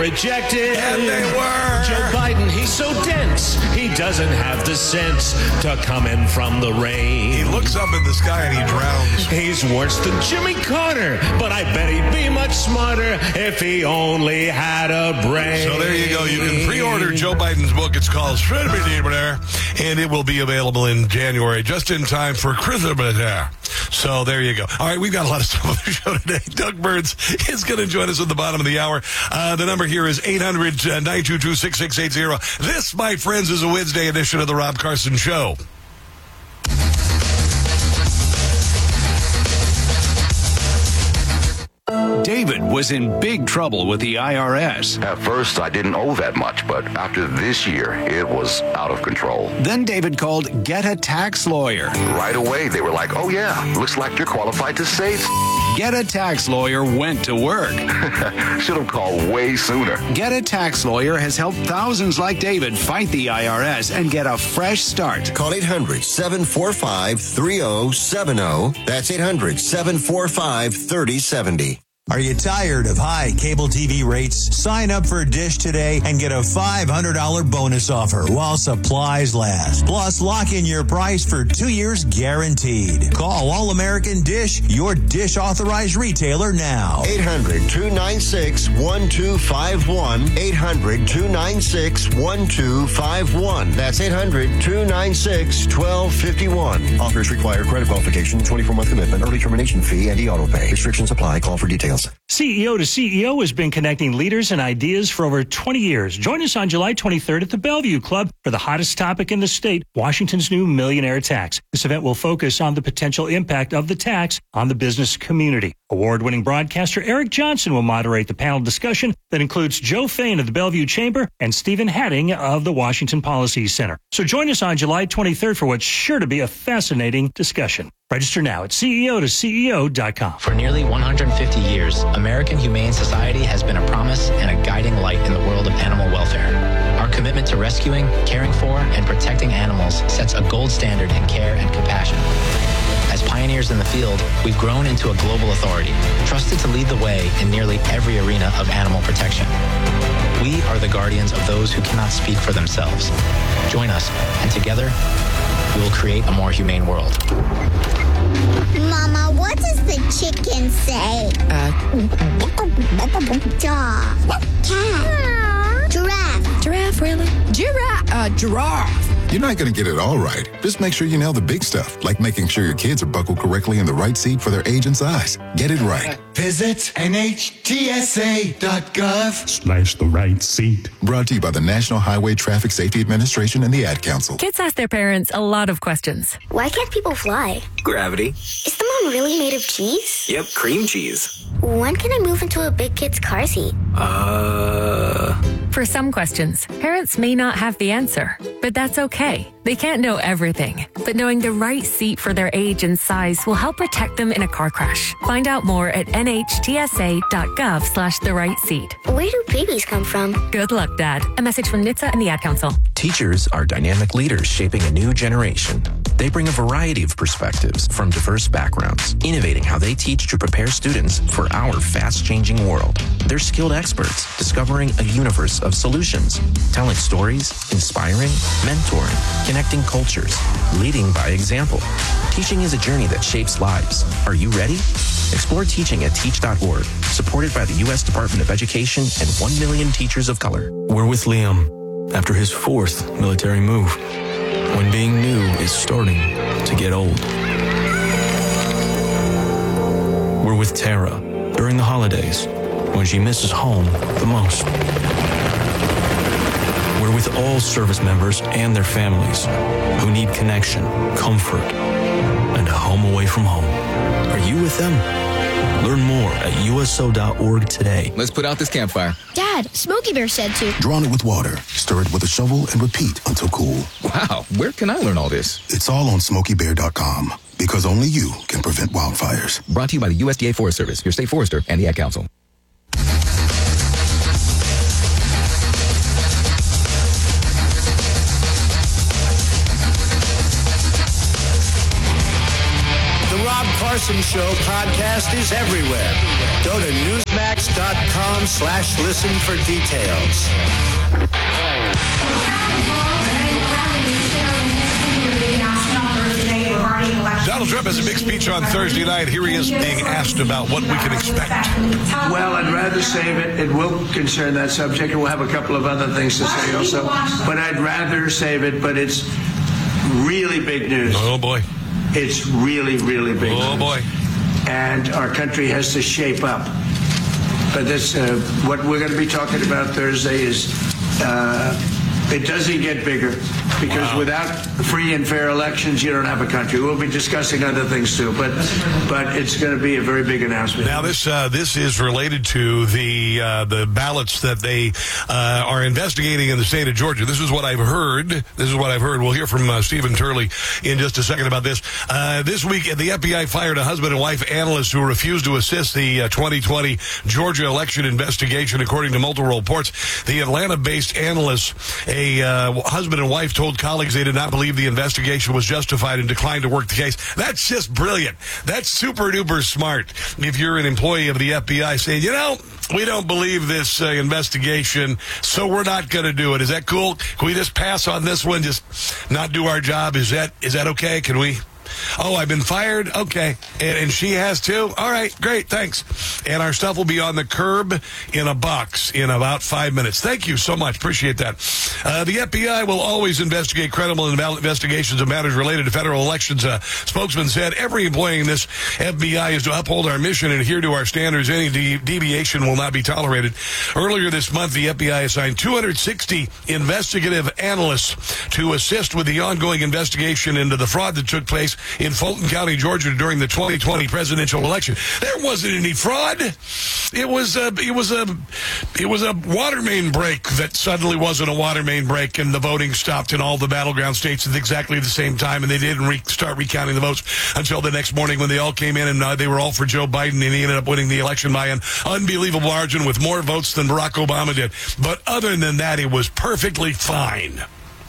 rejected. And they were. Joe Biden, he's so dense, he doesn't have the sense to come in from the rain. He looks up at the sky and he drowns. He's worse than Jimmy Carter, but I bet he'd be much smarter if he only had a brain. So there you go. You can pre-order Joe Biden's book. It's called Schroeder, and it will be available in January, just in time for Christmas. So there you go. All right, we've got a lot of stuff on the show today. Doug Burns is going to join us at the bottom of the hour. The number here is 800-922-6680. This, my friends, is a Wednesday edition of the Rob Carson Show. David was in big trouble with the IRS. At first, I didn't owe that much, but after this year, it was out of control. Then David called Get a Tax Lawyer. Right away, they were like, oh yeah, looks like you're qualified to save. Get a Tax Lawyer went to work. Should have called way sooner. Get a Tax Lawyer has helped thousands like David fight the IRS and get a fresh start. Call 800-745-3070. That's 800-745-3070. Are you tired of high cable TV rates? Sign up for Dish today and get a $500 bonus offer while supplies last. Plus, lock in your price for 2 years guaranteed. Call All American Dish, your Dish authorized retailer now. 800-296-1251. 800-296-1251. That's 800-296-1251. Offers require credit qualification, 24-month commitment, early termination fee, and e-auto pay. Restrictions apply. Call for details. CEO to CEO has been connecting leaders and ideas for over 20 years. Join us on July 23rd at the Bellevue Club for the hottest topic in the state, Washington's new millionaire tax. This event will focus on the potential impact of the tax on the business community. Award-winning broadcaster Eric Johnson will moderate the panel discussion that includes Joe Fain of the Bellevue Chamber and Stephen Hatting of the Washington Policy Center. So join us on July 23rd for what's sure to be a fascinating discussion. Register now at CEO2CEO.com. For nearly 150 years, American Humane Society has been a promise and a guiding light in the world of animal welfare. Our commitment to rescuing, caring for, and protecting animals sets a gold standard in care and compassion. As pioneers in the field, we've grown into a global authority, trusted to lead the way in nearly every arena of animal protection. We are the guardians of those who cannot speak for themselves. Join us, and together, we will create a more humane world. Mama, what does the chicken say? Dog. Cat. Giraffe. Giraffe, really? Giraffe. You're not going to get it all right. Just make sure you nail the big stuff, like making sure your kids are buckled correctly in the right seat for their age and size. Get it right. Visit NHTSA.gov/the right seat. Brought to you by the National Highway Traffic Safety Administration and the Ad Council. Kids ask their parents a lot of questions. Why can't people fly? Gravity. Is the moon really made of cheese? Yep, cream cheese. When can I move into a big kid's car seat? For some questions, parents may not have the answer, but that's okay. They can't know everything, but knowing the right seat for their age and size will help protect them in a car crash. Find out more at NHTSA.gov/the right seat. Where do babies come from? Good luck, Dad. A message from NHTSA and the Ad Council. Teachers are dynamic leaders shaping a new generation. They bring a variety of perspectives from diverse backgrounds, innovating how they teach to prepare students for our fast-changing world. They're skilled experts, discovering a universe of solutions, telling stories, inspiring, mentoring, connecting cultures, leading by example. Teaching is a journey that shapes lives. Are you ready? Explore teaching at teach.org, supported by the U.S. Department of Education and 1 million teachers of color. We're with Liam after his 4th military move, when being new is starting to get old. We're with Tara during the holidays, when she misses home the most. We're with all service members and their families who need connection, comfort, and a home away from home. Are you with them? Learn more at USO.org today. Let's put out this campfire. Dad, Smokey Bear said to. Drown it with water. Stir it with a shovel and repeat until cool. Wow, where can I learn all this? It's all on SmokeyBear.com. Because only you can prevent wildfires. Brought to you by the USDA Forest Service, your state forester, and the Ad Council. The Rob Carson Show podcast is everywhere. Go to newsmax.com/listen for details. Donald Trump has a big speech on Thursday night. Here he is being asked about what we can expect. Well, I'd rather save it. It will concern that subject, and we'll have a couple of other things to say also. But I'd rather save it, but it's really big news. Oh, boy. It's really, really big news. Oh, boy. And our country has to shape up. But this, what we're going to be talking about Thursday is it doesn't get bigger, because without free and fair elections, you don't have a country. We'll be discussing other things too, but it's going to be a very big announcement. Now, this is related to the ballots that they are investigating in the state of Georgia. This is what I've heard. We'll hear from Stephen Turley in just a second about this. This week, the FBI fired a husband and wife analyst who refused to assist the 2020 Georgia election investigation, according to multiple reports. The Atlanta-based analysts, a husband and wife, told colleagues they did not believe the investigation was justified and declined to work the case. That's just brilliant. That's super duper smart. If you're an employee of the FBI saying, we don't believe this investigation, so we're not going to do it. Is that cool? Can we just pass on this one? Just not do our job? Is that okay? Can we? Oh, I've been fired? Okay. And she has too? All right, great, thanks. And our stuff will be on the curb in a box in about 5 minutes. Thank you so much. Appreciate that. The FBI will always investigate credible investigations of matters related to federal elections. Spokesman said every employee in this FBI is to uphold our mission and adhere to our standards. Any deviation will not be tolerated. Earlier this month, the FBI assigned 260 investigative analysts to assist with the ongoing investigation into the fraud that took place in Fulton County, Georgia, during the 2020 presidential election. There wasn't any fraud. It was a water main break that suddenly wasn't a water main break, and the voting stopped in all the battleground states at exactly the same time, and they didn't start recounting the votes until the next morning when they all came in, and they were all for Joe Biden, and he ended up winning the election by an unbelievable margin with more votes than Barack Obama did. But other than that, it was perfectly fine.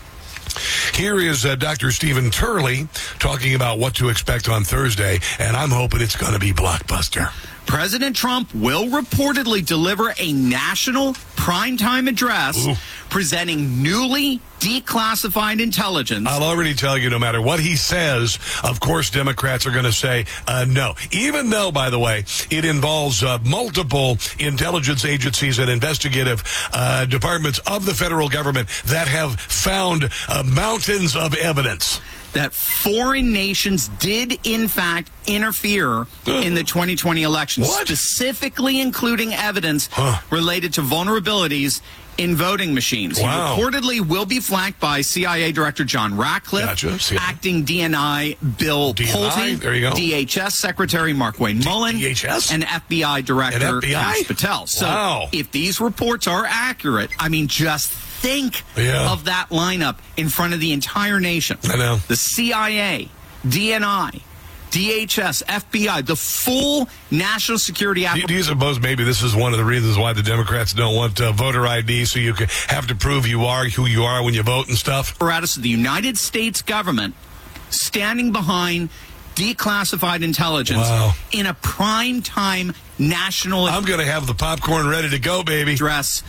Here is Dr. Stephen Turley talking about what to expect on Thursday, and I'm hoping it's going to be blockbuster. President Trump will reportedly deliver a national primetime address presenting newly declassified intelligence. I'll already tell you, no matter what he says, of course, Democrats are going to say no. Even though, by the way, it involves multiple intelligence agencies and investigative departments of the federal government that have found mountains of evidence that foreign nations did, in fact, interfere in the 2020 election, specifically including evidence related to vulnerabilities in voting machines. Wow. He reportedly will be flanked by CIA Director John Ratcliffe, acting DNI Bill Pulte, there you go. DHS Secretary Mark Wayne Mullen, and FBI Director Kash Patel. So if these reports are accurate, I mean, just think of that lineup in front of the entire nation. I know. The CIA, DNI, DHS, FBI, the full national security apparatus. Do you suppose maybe this is one of the reasons why the Democrats don't want voter ID, so you have to prove you are who you are when you vote and stuff? Apparatus of the United States government standing behind declassified intelligence in a prime-time national... I'm going to have the popcorn ready to go, baby. ...address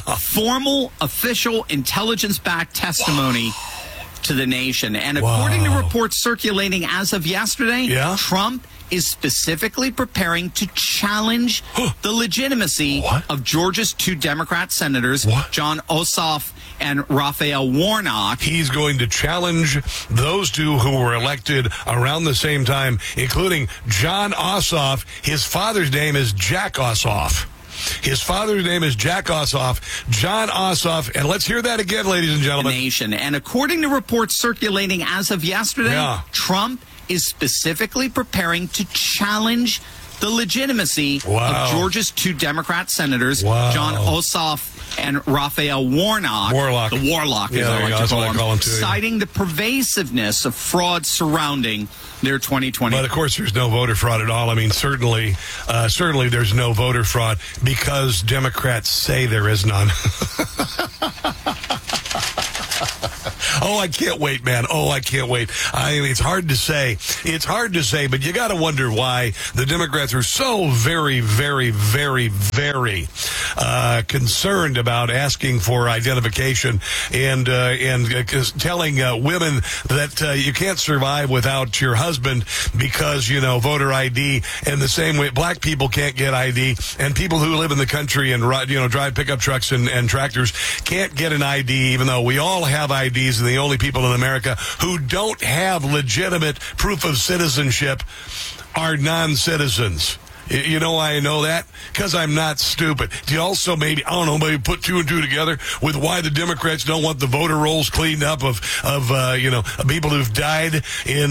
formal, official, intelligence-backed testimony to the nation. And according to reports circulating as of yesterday, Trump is specifically preparing to challenge the legitimacy of Georgia's two Democrat senators, John Ossoff and Raphael Warnock. He's going to challenge those two who were elected around the same time, including John Ossoff. His father's name is Jack Ossoff. His father's name is Jack Ossoff, John Ossoff, and let's hear that again, ladies and gentlemen. Nation. And according to reports circulating as of yesterday, Trump is specifically preparing to challenge the legitimacy of Georgia's two Democrat senators, John Ossoff and Raphael Warnock. The Warlock, as I like to call him, citing the pervasiveness of fraud surrounding their 2020. But of course, there's no voter fraud at all. I mean, certainly there's no voter fraud because Democrats say there is none. Oh, I can't wait, man. Oh, I can't wait. I mean, it's hard to say. It's hard to say, but you got to wonder why the Democrats are so very, very, very, very concerned about asking for identification and telling women that you can't survive without your husband because, voter ID, and the same way black people can't get ID, and people who live in the country and drive pickup trucks and tractors can't get an ID, even though we all have IDs, and the only people in America who don't have legitimate proof of citizenship are non-citizens. You know why I know that? Because I'm not stupid. Do you also maybe put two and two together with why the Democrats don't want the voter rolls cleaned up of people who've died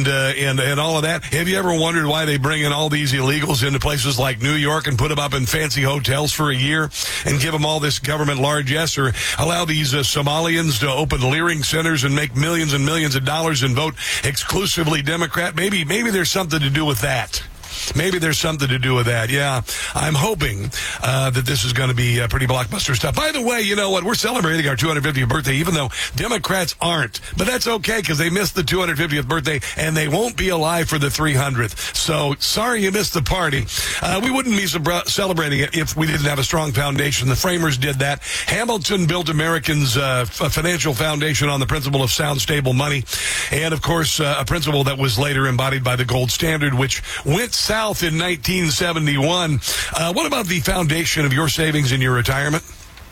and all of that? Have you ever wondered why they bring in all these illegals into places like New York and put them up in fancy hotels for a year and give them all this government largesse, or allow these Somalians to open leering centers and make millions and millions of dollars and vote exclusively Democrat? Maybe there's something to do with that. Maybe there's something to do with that. Yeah, I'm hoping that this is going to be pretty blockbuster stuff. By the way, you know what? We're celebrating our 250th birthday, even though Democrats aren't. But that's okay, because they missed the 250th birthday, and they won't be alive for the 300th. So, sorry you missed the party. We wouldn't be celebrating it if we didn't have a strong foundation. The framers did that. Hamilton built Americans' financial foundation on the principle of sound, stable money. And, of course, a principle that was later embodied by the gold standard, which went south in 1971. What about the foundation of your savings in your retirement?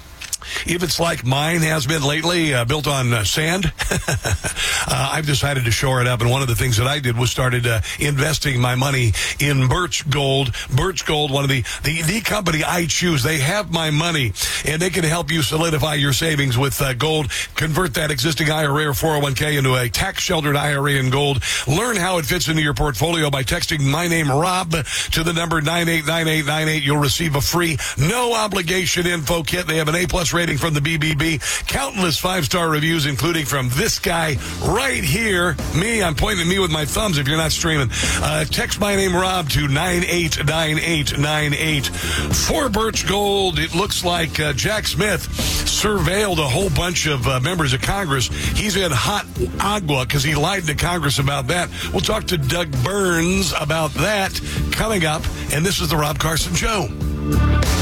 If it's like mine has been lately, built on sand, I've decided to shore it up. And one of the things that I did was started investing my money in Birch Gold. Birch Gold, one of the company I choose. They have my money, and they can help you solidify your savings with gold. Convert that existing IRA or 401k into a tax-sheltered IRA in gold. Learn how it fits into your portfolio by texting my name, Rob, to the number 989898. You'll receive a free, no-obligation info kit. They have an A-plus rating from the BBB. Countless 5-star reviews, including from this guy right here. I'm pointing at me with my thumbs if you're not streaming. Text my name, Rob, to 989898. For Birch Gold, it looks like Jack Smith surveilled a whole bunch of members of Congress. He's in hot agua because he lied to Congress about that. We'll talk to Doug Burns about that coming up. And this is the Rob Carson Show.